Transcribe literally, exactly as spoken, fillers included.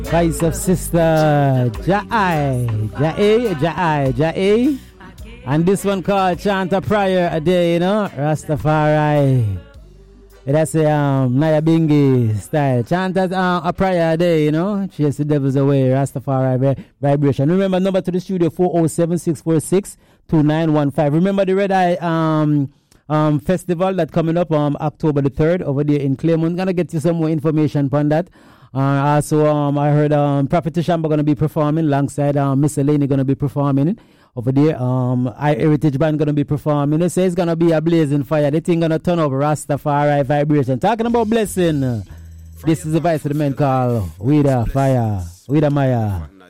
Vice of Sister Jai, Jai, Jai, Jai. And this one called Chant a Prayer a Day, you know, Rastafari. That's a um, Naya Bingi style. Chant a, uh, a prayer a day, you know, chase the devils away, Rastafari vibration. Remember, number to the studio four oh seven, six four six, two nine one five. Remember the Red Eye um, um, festival that coming up on um, October the third over there in Claremont. Gonna get you some more information on that. Uh, also, um, I heard um, Prophet Shamba going to be performing alongside um, Miss Eleni going to be performing over there. Um, I Heritage Band going to be performing. They say it's going to be a blazing fire. The thing going to turn up Rastafari vibration. Talking about blessing. This is the voice of the man called Wida Fire. Wida Maya.